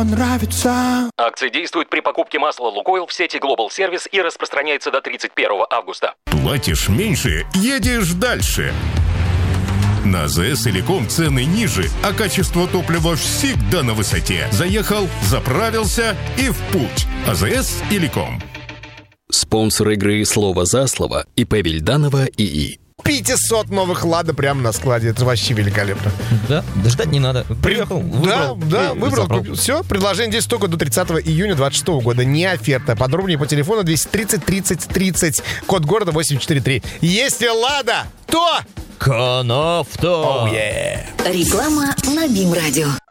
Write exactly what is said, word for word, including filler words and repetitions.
понравится. Акция действует при покупке масла «Лукойл» в сети Global Service и распространяется до тридцать первого августа. Платишь меньше, едешь дальше. На АЗС Иликом цены ниже, а качество топлива всегда на высоте. Заехал, заправился и в путь. АЗС Иликом. Спонсор игры «Слово за слово» ИП Вильданова ИИ. пятьсот новых «Лада» прямо на складе. Это вообще великолепно. Да, ждать не надо. Приехал, выбрал. Да, да, выбрал. Купил. Все, предложение действует только до тридцатого июня двадцать шестого года. Не оферта. Подробнее по телефону двести тридцать тридцать тридцать. Код города восемь четыре три. Если «Лада», то... Конавто. Oh, yeah. Реклама на БИМ-радио.